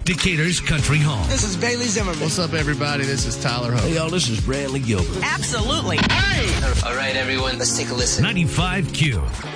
Decatur's Country Home. This is Bailey Zimmerman. What's up, everybody? This is Tyler Hope. Hey, y'all, this is Brantley Gilbert. Absolutely. Hey! All right, everyone, let's take a listen. 95Q.